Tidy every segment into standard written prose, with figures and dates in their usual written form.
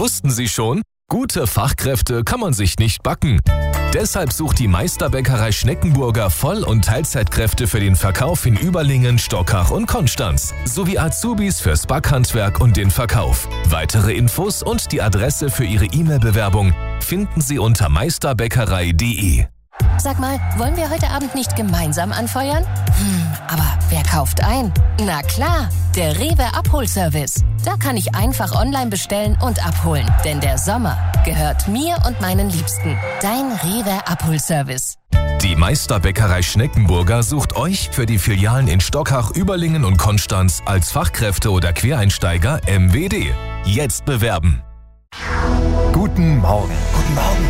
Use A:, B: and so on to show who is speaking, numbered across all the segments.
A: Wussten Sie schon? Gute Fachkräfte kann man sich nicht backen. Deshalb sucht die Meisterbäckerei Schneckenburger Voll- und Teilzeitkräfte für den Verkauf in Überlingen, Stockach und Konstanz sowie Azubis fürs Backhandwerk und den Verkauf. Weitere Infos und die Adresse für Ihre E-Mail-Bewerbung finden Sie unter meisterbäckerei.de.
B: Sag mal, wollen wir heute Abend nicht gemeinsam anfeuern? Aber wer kauft ein? Na klar, der Rewe Abholservice. Da kann ich einfach online bestellen und abholen. Denn der Sommer gehört mir und meinen Liebsten. Dein Rewe Abholservice.
A: Die Meisterbäckerei Schneckenburger sucht euch für die Filialen in Stockach, Überlingen und Konstanz als Fachkräfte oder Quereinsteiger MWD. Jetzt bewerben.
C: Guten Morgen. Guten Morgen.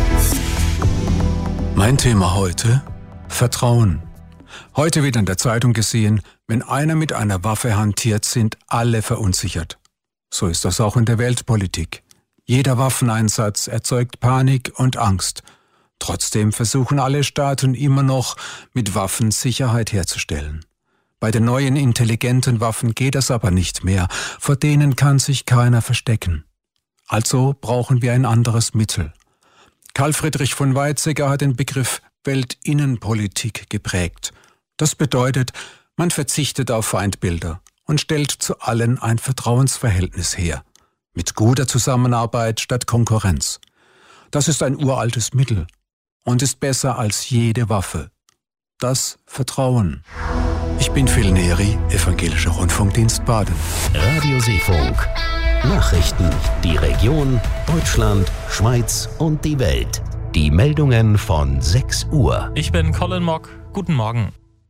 D: Mein Thema heute: Vertrauen. Heute wird in der Zeitung gesehen, wenn einer mit einer Waffe hantiert, sind alle verunsichert. So ist das auch in der Weltpolitik. Jeder Waffeneinsatz erzeugt Panik und Angst. Trotzdem versuchen alle Staaten immer noch, mit Waffen Sicherheit herzustellen. Bei den neuen intelligenten Waffen geht das aber nicht mehr. Vor denen kann sich keiner verstecken. Also brauchen wir ein anderes Mittel. Karl Friedrich von Weizsäcker hat den Begriff Weltinnenpolitik geprägt. Das bedeutet, man verzichtet auf Feindbilder und stellt zu allen ein Vertrauensverhältnis her. Mit guter Zusammenarbeit statt Konkurrenz. Das ist ein uraltes Mittel und ist besser als jede Waffe. Das Vertrauen. Ich bin Phil Neri, Evangelischer Rundfunkdienst Baden.
E: Radio Seefunk. Nachrichten, die Region, Deutschland, Schweiz und die Welt. Die Meldungen von 6 Uhr.
F: Ich bin Colin Mock. Guten Morgen.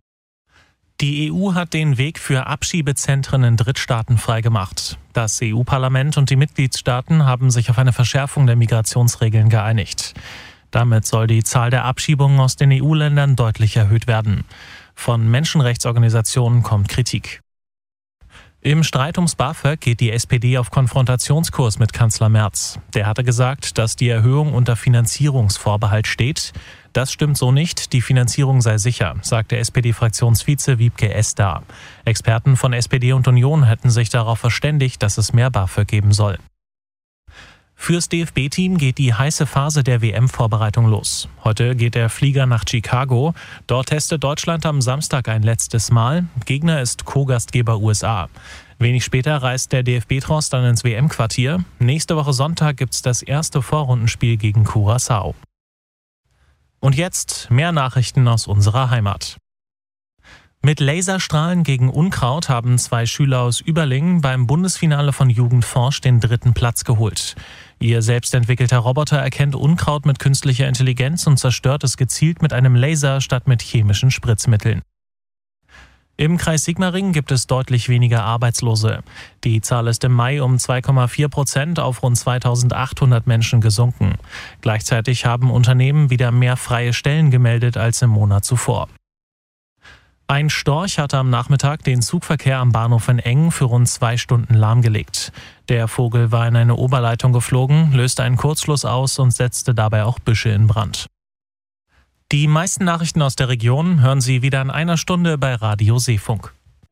F: Die EU hat den Weg für Abschiebezentren in Drittstaaten freigemacht. Das EU-Parlament und die Mitgliedstaaten haben sich auf eine Verschärfung der Migrationsregeln geeinigt. Damit soll die Zahl der Abschiebungen aus den EU-Ländern deutlich erhöht werden. Von Menschenrechtsorganisationen kommt Kritik. Im Streit ums BAföG geht die SPD auf Konfrontationskurs mit Kanzler Merz. Der hatte gesagt, dass die Erhöhung unter Finanzierungsvorbehalt steht. Das stimmt so nicht, die Finanzierung sei sicher, sagte SPD-Fraktionsvize Wiebke Esda. Experten von SPD und Union hätten sich darauf verständigt, dass es mehr BAföG geben soll. Fürs DFB-Team geht die heiße Phase der WM-Vorbereitung los. Heute geht der Flieger nach Chicago. Dort testet Deutschland am Samstag ein letztes Mal. Gegner ist Co-Gastgeber USA. Wenig später reist der DFB-Tross dann ins WM-Quartier. Nächste Woche Sonntag gibt's das erste Vorrundenspiel gegen Curaçao. Und jetzt mehr Nachrichten aus unserer Heimat. Mit Laserstrahlen gegen Unkraut haben 2 Schüler aus Überlingen beim Bundesfinale von Jugend forscht den 3. Platz geholt. Ihr selbstentwickelter Roboter erkennt Unkraut mit künstlicher Intelligenz und zerstört es gezielt mit einem Laser statt mit chemischen Spritzmitteln. Im Kreis Sigmaringen gibt es deutlich weniger Arbeitslose. Die Zahl ist im Mai um 2,4% auf rund 2.800 Menschen gesunken. Gleichzeitig haben Unternehmen wieder mehr freie Stellen gemeldet als im Monat zuvor. Ein Storch hatte am Nachmittag den Zugverkehr am Bahnhof in Engen für rund 2 Stunden lahmgelegt. Der Vogel war in eine Oberleitung geflogen, löste einen Kurzschluss aus und setzte dabei auch Büsche in Brand. Die meisten Nachrichten aus der Region hören Sie wieder in einer Stunde bei Radio Seefunk.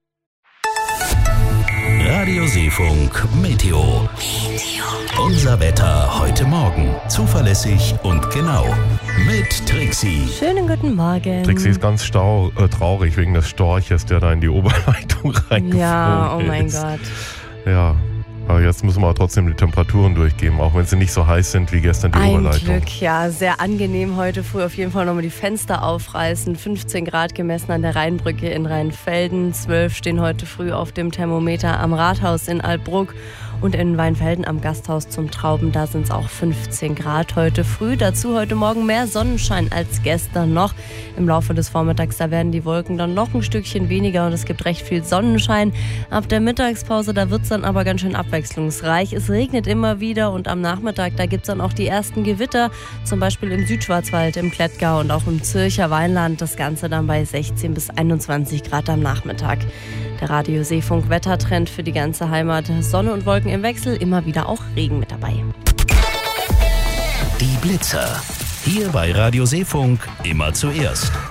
E: Radio Seefunk Meteo. Unser Wetter heute Morgen. Zuverlässig und genau. Mit Trixie.
G: Schönen guten Morgen.
H: Trixie ist ganz traurig wegen des Storches, der da in die Oberleitung reingeflogen ist.
G: Ja, oh mein Gott.
H: Ja, aber jetzt müssen wir auch trotzdem die Temperaturen durchgeben, auch wenn sie nicht so heiß sind wie gestern die Oberleitung.
G: Ein Glück, ja, sehr angenehm heute früh. Auf jeden Fall nochmal die Fenster aufreißen. 15 Grad gemessen an der Rheinbrücke in Rheinfelden. 12 stehen heute früh auf dem Thermometer am Rathaus in Altbruck. Und in Weinfelden am Gasthaus zum Trauben, da sind es auch 15 Grad heute früh. Dazu heute Morgen mehr Sonnenschein als gestern noch. Im Laufe des Vormittags, da werden die Wolken dann noch ein Stückchen weniger und es gibt recht viel Sonnenschein. Ab der Mittagspause, da wird es dann aber ganz schön abwechslungsreich. Es regnet immer wieder und am Nachmittag, da gibt es dann auch die ersten Gewitter. Zum Beispiel im Südschwarzwald, im Klettgau und auch im Zürcher Weinland. Das Ganze dann bei 16 bis 21 Grad am Nachmittag. Der Radio Seefunk Wettertrend für die ganze Heimat. Sonne und Wolken im Wechsel, immer wieder auch Regen mit dabei.
E: Die Blitzer. Hier bei Radio Seefunk immer zuerst.